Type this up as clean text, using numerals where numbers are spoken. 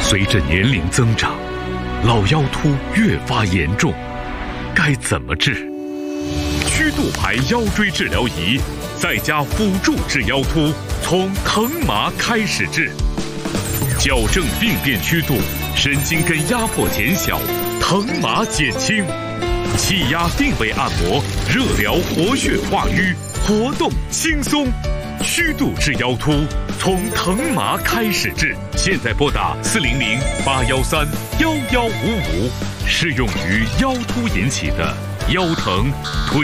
随着年龄增长，老腰突越发严重，该怎么治？曲度牌腰椎治疗仪在家辅助治腰突，从疼麻开始治，矫正病变曲度，神经根压迫减小，疼麻减轻，气压定位按摩，热疗活血化瘀，活动轻松。曲度治腰突，从疼麻开始治。现在拨打400-813-1155，适用于腰突引起的腰疼、腿